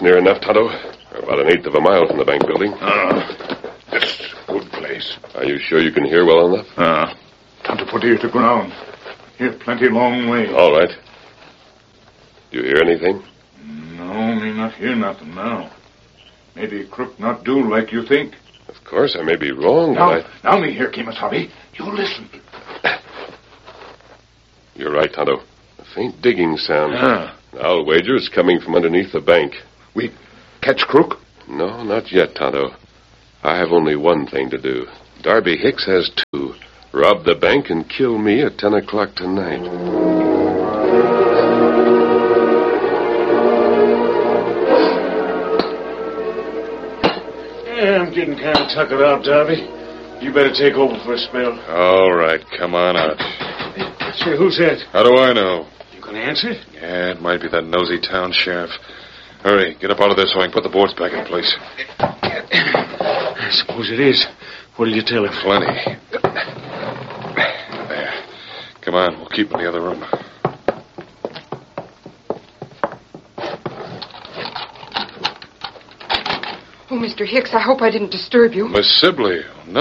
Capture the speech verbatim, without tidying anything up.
near enough, Tonto. We're about an eighth of a mile from the bank building. Ah, this is a good place. Are you sure you can hear well enough? Ah, Tonto put ear to ground. Hear plenty long way. All right. Do you hear anything? No, me not hear nothing now. Maybe crook not do like you think. Of course, I may be wrong, Now, but I... now me hear, Kimasabi. You listen. You're right, Tonto. A faint digging sound. Ah. I'll wager it's coming from underneath the bank. We catch crook? No, not yet, Tonto. I have only one thing to do. Darby Hicks has two. Rob the bank and kill me at ten o'clock tonight. Yeah, I'm getting kind of tuckered out, Darby. You better take over for a spell. All right, come on out. Say, who's that? How do I know? You gonna answer? Yeah, it might be that nosy town sheriff. Hurry, get up out of there so I can put the boards back in place. I suppose it is. What'll you tell him? Plenty. There. Come on, we'll keep him in the other room. Oh, Mister Hicks, I hope I didn't disturb you. Miss Sibley, no.